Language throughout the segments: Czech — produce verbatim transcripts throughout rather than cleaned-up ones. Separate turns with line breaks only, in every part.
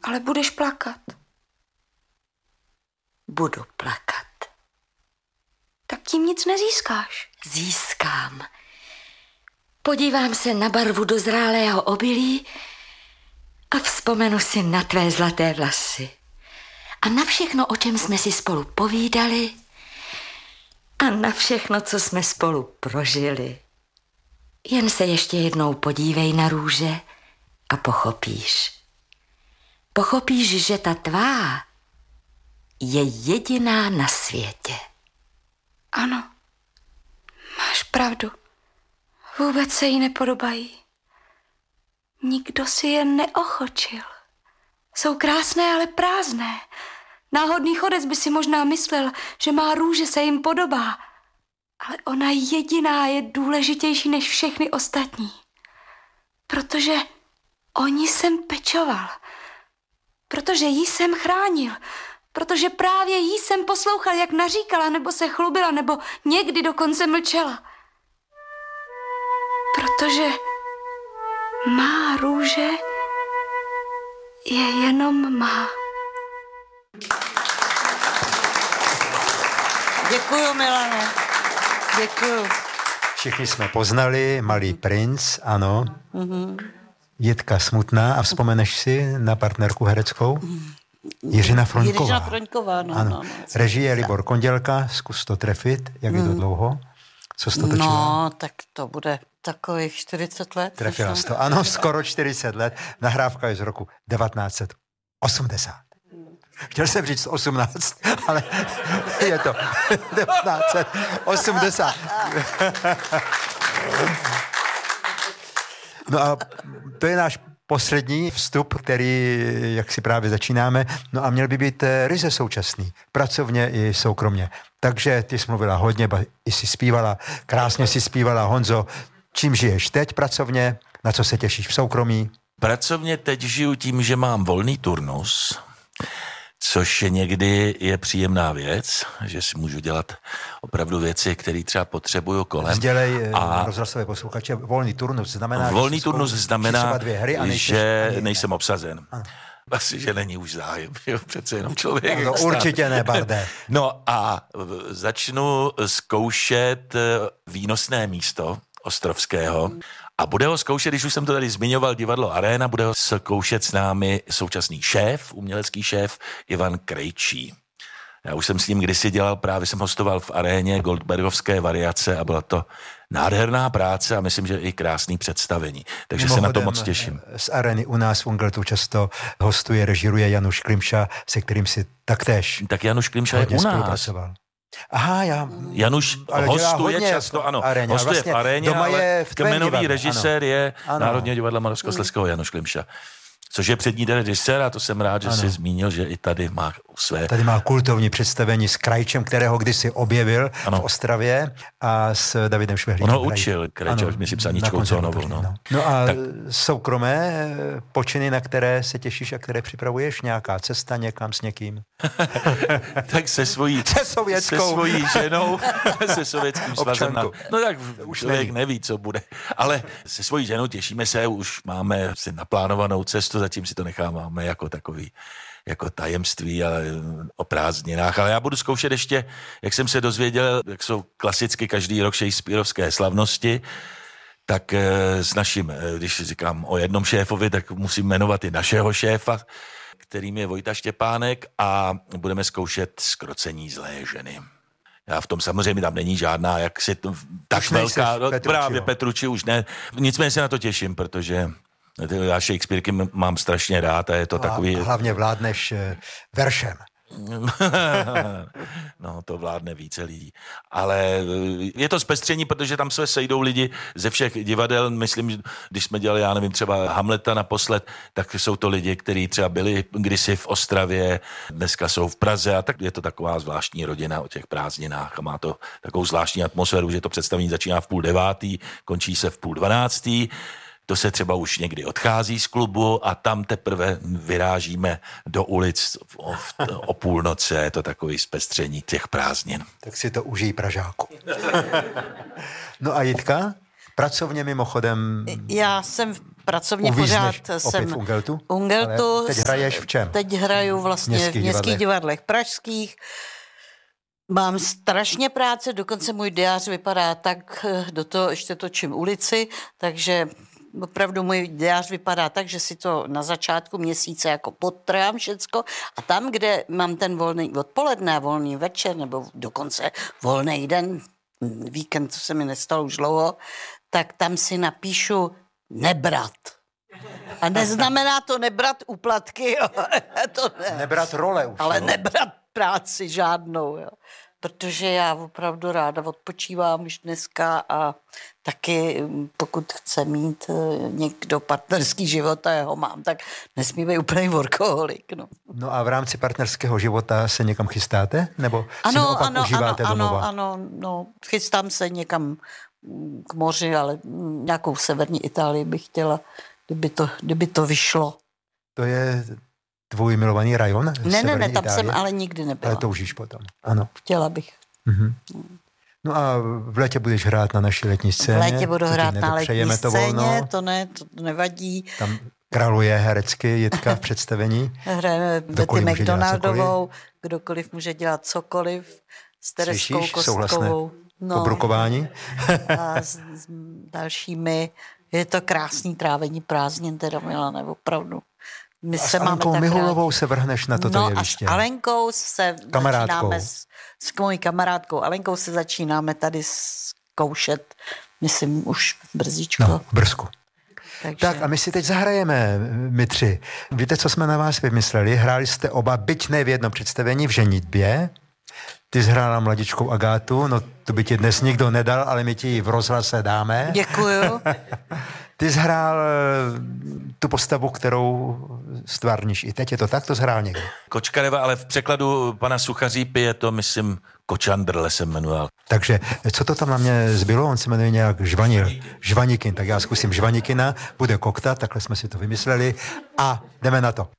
Ale budeš plakat.
Budu plakat.
Tak tím nic nezískáš.
Získám. Podívám se na barvu dozrálého obilí a vzpomenu si na tvé zlaté vlasy. A na všechno, o čem jsme si spolu povídali a na všechno, co jsme spolu prožili. Jen se ještě jednou podívej na růže a pochopíš. Pochopíš, že ta tvá je jediná na světě.
Ano, máš pravdu. Vůbec se jí nepodobají. Nikdo si je neochočil. Jsou krásné, ale prázdné. Náhodný chodec by si možná myslel, že má růže se jim podobá. Ale ona jediná je důležitější než všechny ostatní. Protože o ní jsem pečoval. Protože jí jsem chránil. Protože právě jí jsem poslouchal, jak naříkala, nebo se chlubila, nebo někdy dokonce mlčela. Protože má růže je jenom má.
Děkuju, Milane. Děkuju.
Všichni jsme poznali Malý princ, ano. Mm-hmm. Jitka smutná. A vzpomeneš si na partnerku hereckou? Jiřina Froňková.
Jiřina Froňková, no,
ano.
no, no.
Režie Libor Kondělka, zkus to trefit. Jak mm. je to dlouho? Co jsi to točila?
No, tak to bude takových čtyřicet let.
Trefila jsi to. Ano, skoro čtyřicet let. Nahrávka je z roku devatenáct set osmdesát. Chtěl jsem říct osmnáct, ale je to devatenáct set osmdesát. No a to je náš poslední vstup, který, jak si právě začínáme, no a měl by být ryze současný, pracovně i soukromně. Takže ty jsi mluvila hodně, i si zpívala, krásně si zpívala. Honzo, čím žiješ teď pracovně, na co se těšíš v soukromí?
Pracovně teď žiju tím, že mám volný turnus, což někdy je příjemná věc, že si můžu dělat opravdu věci, které třeba potřebuju kolem.
Sdělej a rozhlasové posluchače, volný turnus znamená...
Volný turnus znamená,
hry a nejseš,
že
ani
nejsem obsazen. Ano. Asi, že není už zájem, jo, přece jenom člověk.
No, určitě ne, Barde.
No a začnu zkoušet výnosné místo Ostrovského. A bude ho zkoušet, když už jsem to tady zmiňoval, divadlo Arena, bude ho zkoušet s námi současný šéf, umělecký šéf Ivan Krejčí. Já už jsem s ním kdysi dělal, právě jsem hostoval v Aréně Goldbergovské variace a byla to nádherná práce a myslím, že i krásný představení. Takže mimochodem, se na to moc těším.
Z Areny u nás v Ungeltu často hostuje, režiruje Januš Klimša, se kterým si taktéž
tak Januš Klimša je u nás.
Aha, já...
Januš hostuje často, ano,
aréně,
hostuje
vlastně
v Aréně, ale kmenový režisér
ano.
je
ano.
Národního divadla Moravskoslezského Januš Klimša. Což je přední režisér a to jsem rád, že ano. jsi zmínil, že i tady má své...
Tady má kultovní představení s Krajčem, kterého kdysi objevil ano. v Ostravě a s Davidem Švehlíkem.
On ho učil, Krajče, myslím, Saničkou Conovou. No.
No. no a
tak.
soukromé počiny, na které se těšíš a které připravuješ? Nějaká cesta někam s někým?
tak se svojí...
Se sovětskou.
Se svojí ženou, se sovětským svazem. Na, no tak už člověk neví, co bude. Ale se svojí ženou těšíme se, už máme si naplánovanou cestu, zatím si to necháváme jako takový jako tajemství, ale o prázdninách. Ale já budu zkoušet ještě, jak jsem se dozvěděl, jak jsou klasicky každý rok shakespearovské slavnosti, tak s naším, když říkám o jednom šéfovi, tak musím jmenovat i našeho šéfa, kterým je Vojta Štěpánek a budeme zkoušet Zkrocení zlé ženy. Já v tom samozřejmě tam není žádná, jak si to, tak velká, no, právě Petruči už ne. Nicméně se na to těším, protože já Shakespeareky mám strašně rád a je to a takový...
hlavně vládneš veršem.
No, to vládne více lidí. Ale je to zpestření, protože tam se sejdou lidi ze všech divadel. Myslím, když jsme dělali, já nevím, třeba Hamleta naposled, tak jsou to lidi, kteří třeba byli kdysi v Ostravě, dneska jsou v Praze a tak je to taková zvláštní rodina o těch prázdninách a má to takovou zvláštní atmosféru, že to představení začíná v půl devátý, končí se v půl dvanáctý. To se třeba už někdy odchází z klubu a tam teprve vyrážíme do ulic o, o půlnoci. Je to takový zpestření těch prázdnin.
Tak si to užij, Pražáku. No a Jitka? Pracovně mimochodem...
Já jsem
pracovně
Uvízneš
pořád
opět
jsem...
v Ungeltu?
Ungeltu.
Ale teď hraješ v čem?
Teď hraju vlastně
Městských
v městských
divadlech.
divadlech pražských. Mám strašně práce, dokonce můj diář vypadá tak, do toho ještě točím ulici, takže opravdu můj diář vypadá tak, že si to na začátku měsíce jako podtrhám všecko a tam, kde mám ten volný odpoledne, volný večer nebo dokonce volný den, víkend, co se mi nestalo už dlouho, tak tam si napíšu nebrat. A neznamená to nebrat úplatky, jo. To ne.
Nebrat role už.
Ale
jo?
nebrat práci žádnou, jo. Protože já opravdu ráda odpočívám už dneska a taky pokud chce mít někdo partnerský život a já ho mám, tak nesmí být úplný workoholik. No.
No a v rámci partnerského života se někam chystáte? Nebo si
ano,
naopak
ano,
užíváte
ano,
domova?
ano, ano, no, chystám se někam k moři, ale nějakou severní Itálii bych chtěla, kdyby to, kdyby to vyšlo.
To je tvůj milovaný rajon?
Ne, ne, ne, tam
Itálie?
jsem ale nikdy nebyla.
Ale toužíš potom, ano.
Chtěla bych.
Mhm. No a v létě budeš hrát na naší letní scéně.
V létě budu hrát na letní
to
scéně,
volno.
to ne, to nevadí.
Tam králuje herecky Jitka v představení.
Hrajeme Betty McDonaldovou, kdokoliv může dělat cokoliv, s Tereskou
Slyšíš souhlasné
Kostkovou. No,
pobrukování?
a s, s dalšími. Je to krásný trávení prázdnin, teda Milane, opravdu. My
A s
se máme
Alenkou
tak
Mihulovou
rádi.
se vrhneš na toto
no
jeviště.
a s Alenkou se
Kamarádkou.
začínáme s, s mojí kamarádkou Alenkou se začínáme tady zkoušet, myslím, už brzíčko.
No, v Brzku.
Takže...
Tak a my si teď zahrajeme, my tři. Víte, co jsme na vás vymysleli? Hráli jste oba, byť ne v jednom představení, v ženitbě. Ty zhrála mladičkou Agátu, no to by ti dnes nikdo nedal, ale my ti ji v rozhlase dáme.
Děkuju.
Ty zhrál tu postavu, kterou stvárníš i teď, je to tak? To zhrál někdo?
Kočkareva, ale v překladu pana Suchařípy je to, myslím, Kočandrle se jmenoval.
Takže co to tam na mě zbylo? On se jmenuje nějak Žvanil. Žvanikin. Tak já zkusím Žvanikina, bude koktat, takhle jsme si to vymysleli a jdeme na to.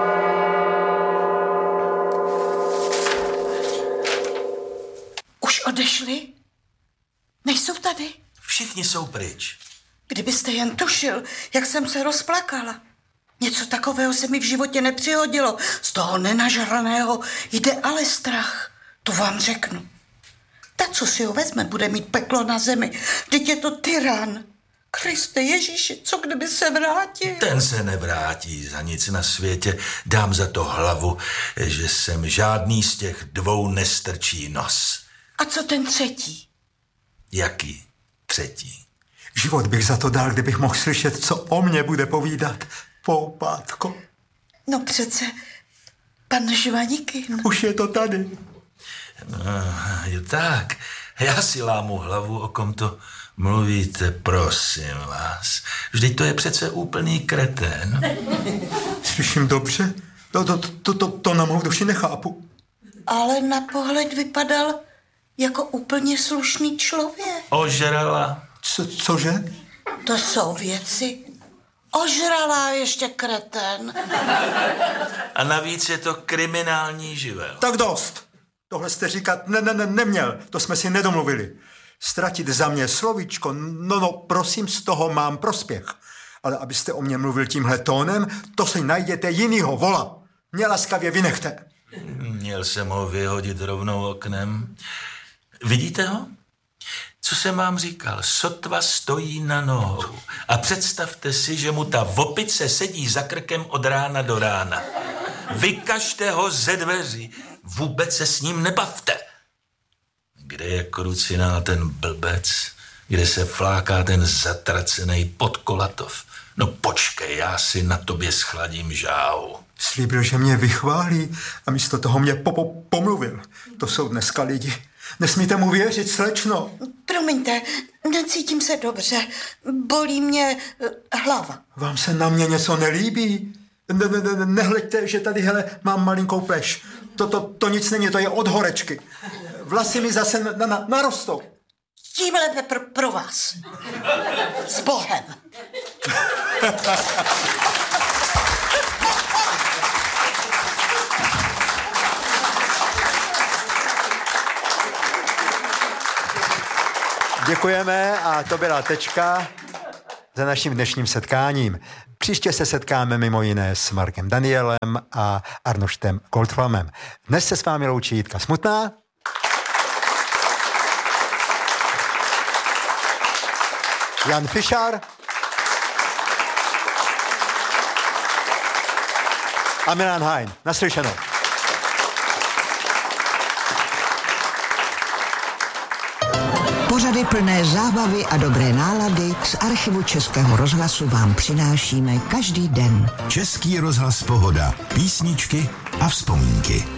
Už odešli? Nejsou tady?
Všichni jsou pryč.
Kdybyste jen tušil, jak jsem se rozplakala. Něco takového se mi v životě nepřihodilo. Z toho nenažraného jde ale strach. To vám řeknu. Ta, co si ho vezme, bude mít peklo na zemi. Vždyť je to tyran. Kriste Ježíši, co kdyby se vrátil?
Ten se nevrátí za nic na světě. Dám za to hlavu, že sem žádný z těch dvou nestrčí nos.
A co ten třetí?
Jaký třetí?
Život bych za to dal, kdybych mohl slyšet, co o mně bude povídat. Poupátko.
No přece, pan Žvanikin.
Už je to tady.
No, jo tak, já si lámu hlavu, o kom to mluvíte, prosím vás. Vždyť to je přece úplný kretén.
Slyším dobře? To, to, to, to, to na mou duši nechápu.
Ale na pohled vypadal jako úplně slušný člověk.
Ožrala.
Co, cože?
To jsou věci. Ožralá ještě kreten.
A navíc je to kriminální živel.
Tak dost. Tohle jste říkat ne, ne, ne, neměl. To jsme si nedomluvili. Ztratit za mě slovíčko, no, no, prosím, z toho mám prospěch. Ale abyste o mě mluvil tímhle tónem, to si najděte jinýho vola. Mě laskavě vynechte.
Měl jsem ho vyhodit rovnou oknem. Vidíte ho? Co jsem vám říkal? Sotva stojí na nohou. A představte si, že mu ta vopice sedí za krkem od rána do rána. Vykažte ho ze dveří. Vůbec se s ním nebavte. Kde je krucinál ten blbec? Kde se fláká ten zatracený podkolatov? No počkej, já si na tobě schladím žáhu.
Slíbil, že mě vychválí a místo toho mě po- po- pomluvil. To jsou dneska lidi. Nesmíte mu věřit, slečno.
Promiňte, necítím se dobře. Bolí mě uh, hlava.
Vám se na mě něco nelíbí? Ne, ne, ne, nehleďte, že tady, hele, mám malinkou pleš. To, to, to nic není, to je od horečky. Vlasy mi zase na, na, narostou.
Tím lépe pro, pro vás. S Bohem.
Děkujeme a to byla tečka. za naším dnešním setkáním. Příště se setkáme mimo jiné s Markem Danielem a Arnoštem Goldflamem. Dnes se s vámi loučí Jitka Smutná. Jan Fišár a Milan Hein. Naslyšenou.
Pořady plné zábavy a dobré nálady z archivu Českého rozhlasu vám přinášíme každý den.
Český rozhlas Pohoda. Písničky a vzpomínky.